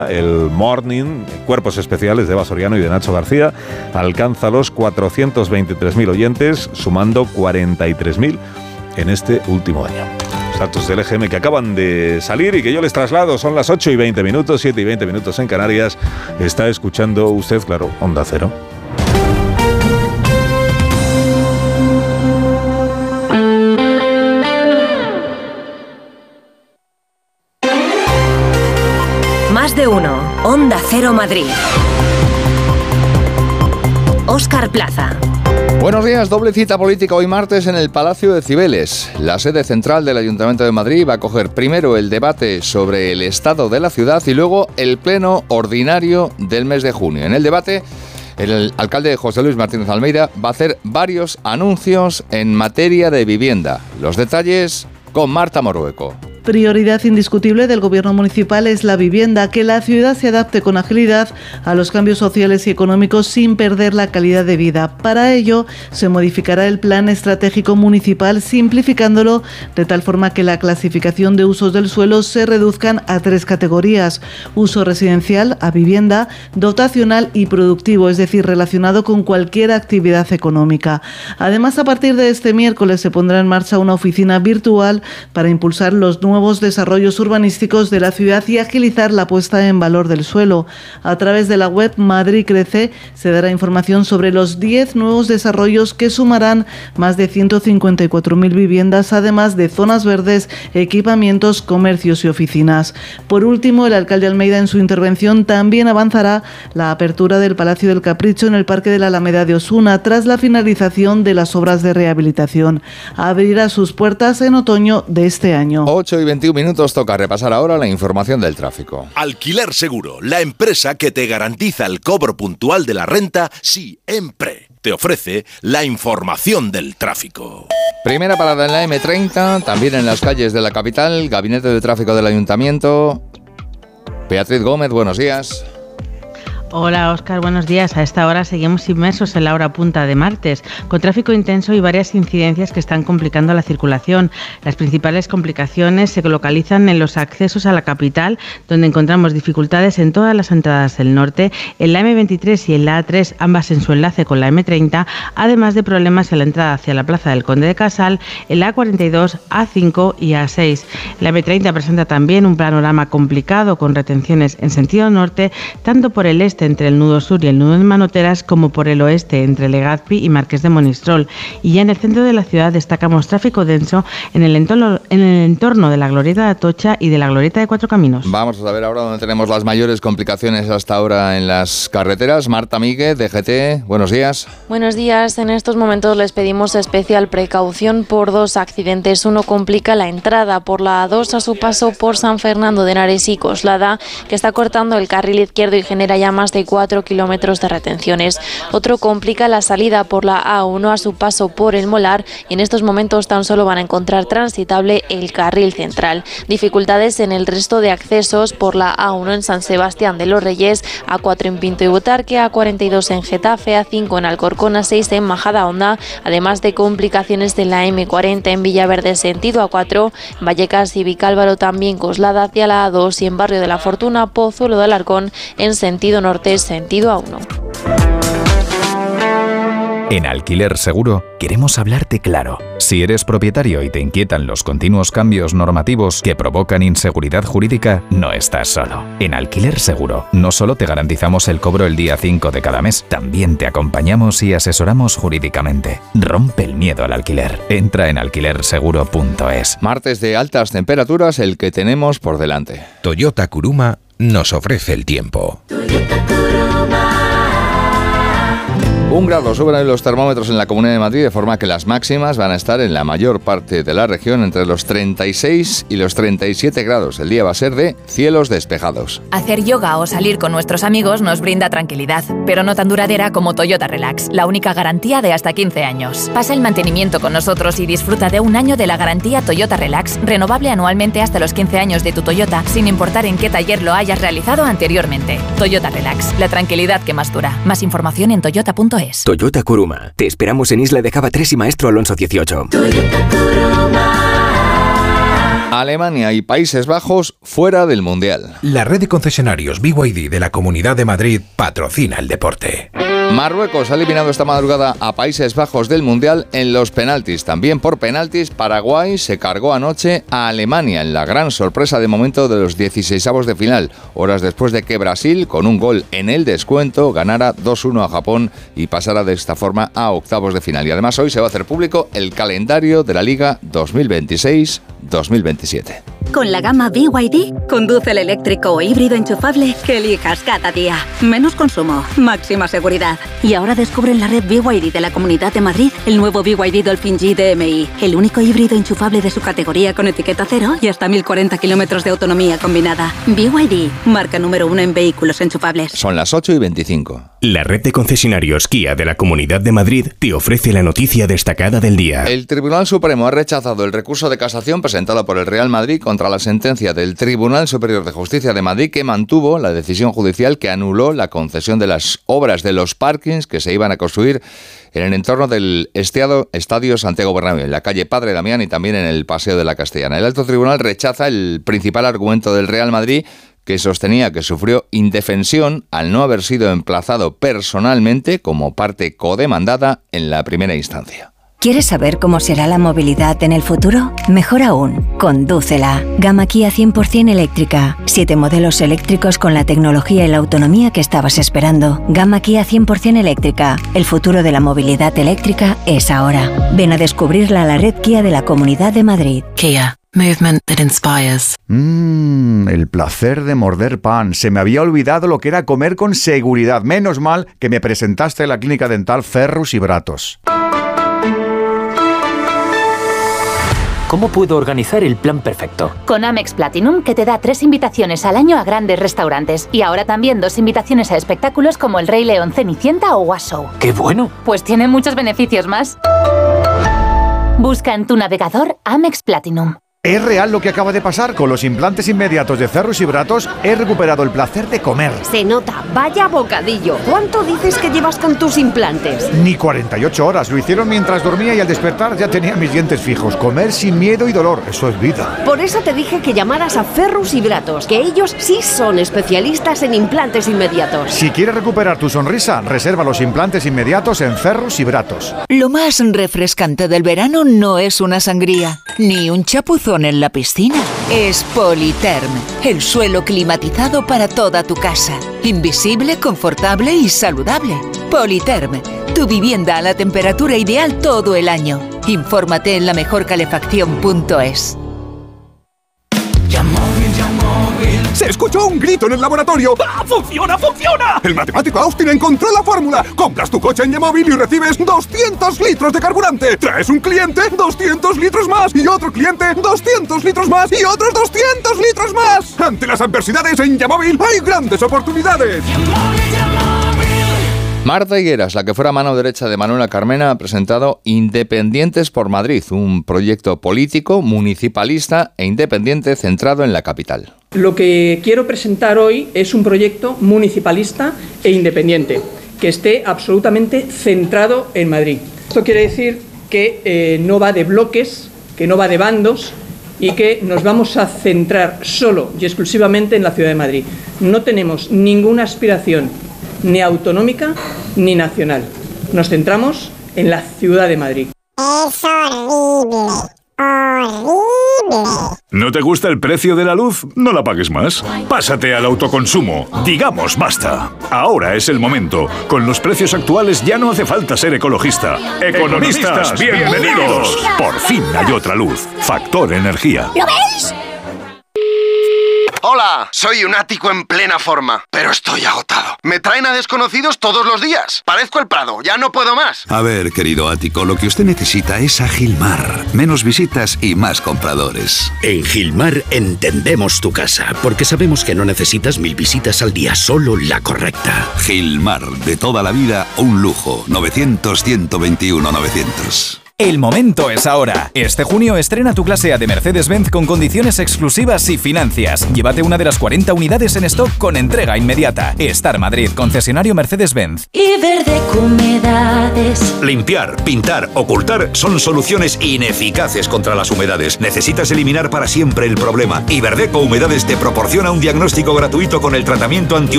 El Morning, Cuerpos Especiales de Eva Soriano y de Nacho García, alcanza los 423.000 oyentes, sumando 43.000 en este último año. Los datos del EGM que acaban de salir y que yo les traslado, son las 8:20, 7:20 en Canarias. Está escuchando usted, claro, Onda Cero. Más de uno. Onda Cero Madrid. Óscar Plaza. Buenos días, doble cita política hoy martes en el Palacio de Cibeles. La sede central del Ayuntamiento de Madrid va a acoger primero el debate sobre el estado de la ciudad y luego el pleno ordinario del mes de junio. En el debate, el alcalde José Luis Martínez Almeida va a hacer varios anuncios en materia de vivienda. Los detalles con Marta Morueco. Prioridad indiscutible del gobierno municipal es la vivienda, que la ciudad se adapte con agilidad a los cambios sociales y económicos sin perder la calidad de vida. Para ello, se modificará el plan estratégico municipal simplificándolo de tal forma que la clasificación de usos del suelo se reduzcan a 3 categorías: uso residencial, a vivienda, dotacional y productivo, es decir, relacionado con cualquier actividad económica. Además, a partir de este miércoles se pondrá en marcha una oficina virtual para impulsar los nuevos desarrollos urbanísticos de la ciudad y agilizar la puesta en valor del suelo. A través de la web Madrid Crece se dará información sobre los 10 nuevos desarrollos que sumarán más de 154.000 viviendas, además de zonas verdes, equipamientos, comercios y oficinas. Por último, el alcalde Almeida en su intervención también avanzará la apertura del Palacio del Capricho en el Parque de la Alameda de Osuna tras la finalización de las obras de rehabilitación. Abrirá sus puertas en otoño de este año. 8:21, toca repasar ahora la información del tráfico. Alquiler Seguro, la empresa que te garantiza el cobro puntual de la renta siempre. Te ofrece la información del tráfico. Primera parada en la M30, también en las calles de la capital, Gabinete de Tráfico del Ayuntamiento. Beatriz Gómez, buenos días. Hola Óscar, buenos días. A esta hora seguimos inmersos en la hora punta de martes, con tráfico intenso y varias incidencias que están complicando la circulación. Las principales complicaciones se localizan en los accesos a la capital, donde encontramos dificultades en todas las entradas del norte, en la M23 y en la A3, ambas en su enlace con la M30, además de problemas en la entrada hacia la Plaza del Conde de Casal, en la A42, A5 y A6. La M30 presenta también un panorama complicado, con retenciones en sentido norte, tanto por el este entre el nudo sur y el nudo de Manoteras, como por el oeste entre Legazpi y Marqués de Monistrol. Y ya en el centro de la ciudad destacamos tráfico denso en el entorno de la Glorieta de Atocha y de la Glorieta de Cuatro Caminos. Vamos a saber ahora dónde tenemos las mayores complicaciones hasta ahora en las carreteras. Marta Míguez, DGT, buenos días. Buenos días. En estos momentos les pedimos especial precaución por 2 accidentes. Uno complica la entrada por la A2 a su paso por San Fernando de Henares y Coslada, que está cortando el carril izquierdo y genera ya más de 4 kilómetros de retenciones. Otro complica la salida por la A1 a su paso por el Molar, y en estos momentos tan solo van a encontrar transitable el carril central. Dificultades en el resto de accesos por la A1 en San Sebastián de los Reyes, A4 en Pinto y Butarque, A42 en Getafe, A5 en Alcorcón, A6 en Majadahonda, además de complicaciones de la M40 en Villaverde sentido A4, Vallecas y Vicálvaro, también Coslada hacia la A2, y en Barrio de la Fortuna, Pozuelo de Alarcón en sentido norte, sentido A1. En Alquiler Seguro queremos hablarte claro. Si eres propietario y te inquietan los continuos cambios normativos que provocan inseguridad jurídica, no estás solo. En Alquiler Seguro no solo te garantizamos el cobro el día 5 de cada mes, también te acompañamos y asesoramos jurídicamente. Rompe el miedo al alquiler. Entra en alquilerseguro.es. Martes de altas temperaturas, el que tenemos por delante. Toyota Kuruma nos ofrece el tiempo. 1 grado suben los termómetros en la Comunidad de Madrid, de forma que las máximas van a estar en la mayor parte de la región entre los 36 y los 37 grados. El día va a ser de cielos despejados. Hacer yoga o salir con nuestros amigos nos brinda tranquilidad, pero no tan duradera como Toyota Relax, la única garantía de hasta 15 años. Pasa el mantenimiento con nosotros y disfruta de 1 año de la garantía Toyota Relax, renovable anualmente hasta los 15 años de tu Toyota, sin importar en qué taller lo hayas realizado anteriormente. Toyota Relax, la tranquilidad que más dura. Más información en toyota.es. Toyota Kuruma. Te esperamos en Isla de Java 3 y Maestro Alonso 18. Toyota Kuruma. Alemania y Países Bajos fuera del Mundial. La red de concesionarios BYD de la Comunidad de Madrid patrocina el deporte. Marruecos ha eliminado esta madrugada a Países Bajos del Mundial en los penaltis. También por penaltis, Paraguay se cargó anoche a Alemania en la gran sorpresa de momento de los 16avos de final, horas después de que Brasil, con un gol en el descuento, ganara 2-1 a Japón y pasara de esta forma a octavos de final. Y además hoy se va a hacer público el calendario de la Liga 2026-2027. Con la gama BYD, conduce el eléctrico o híbrido enchufable que elijas cada día. Menos consumo, máxima seguridad. Y ahora descubre en la red BYD de la Comunidad de Madrid el nuevo BYD Dolphin G DMI, el único híbrido enchufable de su categoría con etiqueta cero y hasta 1040 kilómetros de autonomía combinada. BYD, marca número 1 en vehículos enchufables. Son las 8:25. La red de concesionarios Kia de la Comunidad de Madrid te ofrece la noticia destacada del día. El Tribunal Supremo ha rechazado el recurso de casación presentado por el Real Madrid contra la sentencia del Tribunal Superior de Justicia de Madrid, que mantuvo la decisión judicial que anuló la concesión de las obras de los parkings que se iban a construir en el entorno del Estadio Santiago Bernabéu, en la calle Padre Damián y también en el Paseo de la Castellana. El alto tribunal rechaza el principal argumento del Real Madrid, que sostenía que sufrió indefensión al no haber sido emplazado personalmente como parte codemandada en la primera instancia. ¿Quieres saber cómo será la movilidad en el futuro? Mejor aún, condúcela. Gama Kia 100% eléctrica. 7 modelos eléctricos con la tecnología y la autonomía que estabas esperando. Gama Kia 100% eléctrica. El futuro de la movilidad eléctrica es ahora. Ven a descubrirla a la red Kia de la Comunidad de Madrid. Kia. Movement that inspires. El placer de morder pan. Se me había olvidado lo que era comer con seguridad. Menos mal que me presentaste en la clínica dental Ferrus y Bratos. ¿Cómo puedo organizar el plan perfecto? Con Amex Platinum, que te da 3 invitaciones al año a grandes restaurantes. Y ahora también 2 invitaciones a espectáculos como El Rey León, Cenicienta o What Show. ¡Qué bueno! Pues tiene muchos beneficios más. Busca en tu navegador Amex Platinum. Es real lo que acaba de pasar. Con los implantes inmediatos de Ferrus y Bratos he recuperado el placer de comer. Se nota, vaya bocadillo. ¿Cuánto dices que llevas con tus implantes? Ni 48 horas. Lo hicieron mientras dormía y al despertar ya tenía mis dientes fijos. Comer sin miedo y dolor, eso es vida. Por eso te dije que llamaras a Ferrus y Bratos, que ellos sí son especialistas en implantes inmediatos. Si quieres recuperar tu sonrisa, reserva los implantes inmediatos en Ferrus y Bratos. Lo más refrescante del verano no es una sangría, ni un chapuzón en la piscina. Es Politerm, el suelo climatizado para toda tu casa. Invisible, confortable y saludable. Politerm, tu vivienda a la temperatura ideal todo el año. Infórmate en lamejorcalefacción.es. ¡Se escuchó un grito en el laboratorio! ¡Ah, funciona, funciona! El matemático Austin encontró la fórmula. Compras tu coche en Yamóvil y recibes 200 litros de carburante. Traes un cliente, 200 litros más. Y otro cliente, 200 litros más. Y otros 200 litros más. Ante las adversidades en Yamóvil hay grandes oportunidades. Marta Higueras, la que fuera mano derecha de Manuela Carmena, ha presentado Independientes por Madrid, un proyecto político, municipalista e independiente centrado en la capital. Lo que quiero presentar hoy es un proyecto municipalista e independiente, que esté absolutamente centrado en Madrid. Esto quiere decir que no va de bloques, que no va de bandos y que nos vamos a centrar solo y exclusivamente en la ciudad de Madrid. No tenemos ninguna aspiración ni autonómica ni nacional. Nos centramos en la ciudad de Madrid. Es horrible, horrible. ¿No te gusta el precio de la luz? No la pagues más. Pásate al autoconsumo. Digamos basta. Ahora es el momento. Con los precios actuales ya no hace falta ser ecologista. ¡Economistas, bienvenidos! Por fin hay otra luz. Factor Energía. ¿Lo veis? Hola, soy un ático en plena forma, pero estoy agotado. Me traen a desconocidos todos los días. Parezco el Prado, ya no puedo más. A ver, querido ático, lo que usted necesita es a Gilmar. Menos visitas y más compradores. En Gilmar entendemos tu casa, porque sabemos que no necesitas 1000 visitas al día, solo la correcta. Gilmar, de toda la vida, un lujo. 900-121-900. El momento es ahora. Este junio estrena tu clase A de Mercedes-Benz con condiciones exclusivas y financias. Llévate una de las 40 unidades en stock con entrega inmediata. Star Madrid, concesionario Mercedes-Benz. Y Verdeco Humedades. Limpiar, pintar, ocultar son soluciones ineficaces contra las humedades. Necesitas eliminar para siempre el problema. Y Verdeco Humedades te proporciona un diagnóstico gratuito con el tratamiento antihumedad